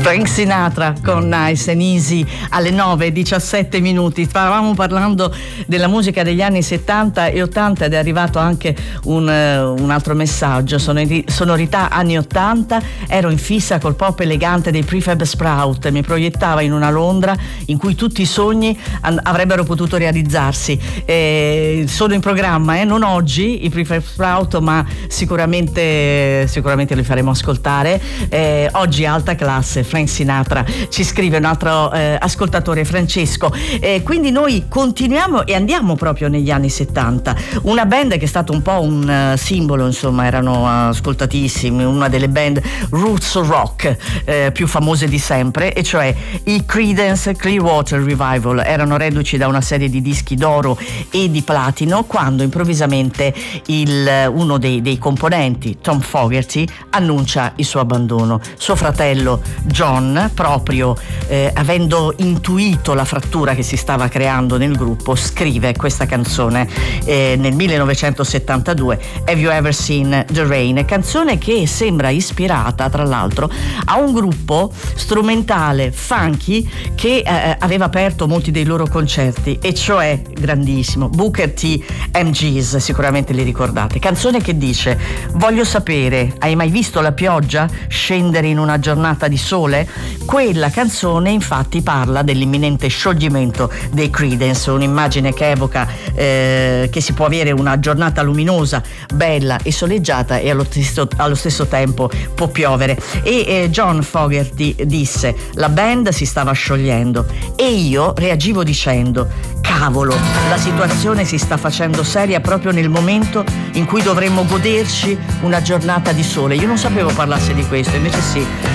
Frank Sinatra con Nice and Easy alle 9:17. Stavamo parlando della musica degli anni 70 e 80 ed è arrivato anche un altro messaggio. Sonorità anni 80, ero in fissa col pop elegante dei Prefab Sprout, mi proiettava in una Londra in cui tutti i sogni avrebbero potuto realizzarsi. Sono in programma, non oggi i Prefab Sprout, ma sicuramente li faremo ascoltare. Oggi alta classe, Frank Sinatra, ci scrive un altro ascoltatore, Francesco. Quindi noi continuiamo e andiamo proprio negli anni 70, una band che è stato un po' un simbolo, insomma, erano ascoltatissimi, una delle band roots rock più famose di sempre, e cioè i Creedence Clearwater Revival. Erano reduci da una serie di dischi d'oro e di platino quando improvvisamente uno dei componenti, Tom Fogerty, annuncia il suo abbandono. Suo fratello John, proprio avendo intuito la frattura che si stava creando nel gruppo, scrive questa canzone nel 1972, Have You Ever Seen the Rain? Canzone che sembra ispirata tra l'altro a un gruppo strumentale funky che aveva aperto molti dei loro concerti, e cioè grandissimo Booker T. MGs, sicuramente li ricordate. Canzone che dice: voglio sapere, hai mai visto la pioggia scendere in una giornata di sole? Quella canzone infatti parla dell'imminente scioglimento dei Creedence, un'immagine che evoca che si può avere una giornata luminosa, bella e soleggiata, e allo stesso tempo può piovere. E John Fogerty disse: la band si stava sciogliendo e io reagivo dicendo: cavolo, la situazione si sta facendo seria proprio nel momento in cui dovremmo goderci una giornata di sole. Io non sapevo parlasse di questo, invece sì,